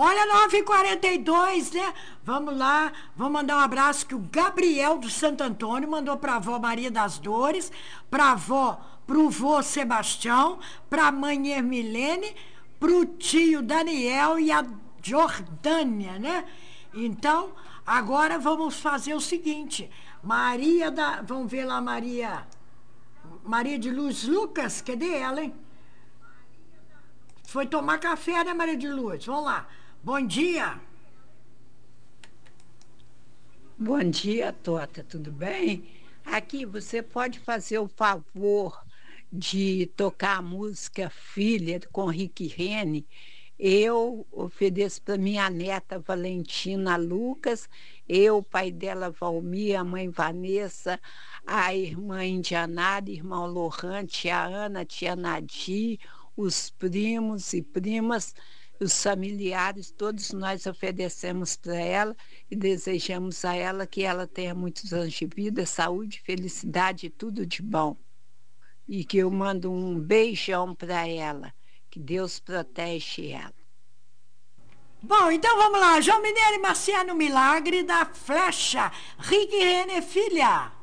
Olha, 9h42, né? Vamos lá, vamos mandar um abraço que o Gabriel do Santo Antônio mandou para a avó Maria das Dores, para pro vô Sebastião, para a mãe Ermilene, pro tio Daniel e a Jordânia, né? Então, agora vamos fazer o seguinte, vamos ver lá Maria de Luz Lucas, cadê ela, hein? Foi tomar café, né, Maria de Luz? Vamos lá. Bom dia. Bom dia, Tota, tudo bem? Aqui você pode fazer o favor de tocar a música Filha com Rick Rene. Eu ofereço para minha neta Valentina Lucas, o pai dela Valmir, a mãe Vanessa, a irmã Indianara, irmão Lohante, a Ana, a tia Nadir, os primos e primas, os familiares, todos nós oferecemos para ela e desejamos a ela que ela tenha muitos anos de vida, saúde, felicidade e tudo de bom. E que eu mando um beijão para ela, que Deus protege ela. Bom, então vamos lá. João Mineiro e Marciano Milagre da Flecha. Rick Renner, filha.